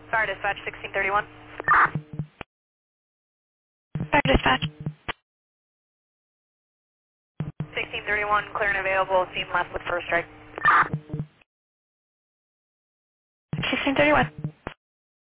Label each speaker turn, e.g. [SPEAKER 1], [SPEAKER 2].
[SPEAKER 1] Fire dispatch 1631.
[SPEAKER 2] Fire dispatch.
[SPEAKER 1] 1631, clear and available, team left with first strike.
[SPEAKER 2] 1631.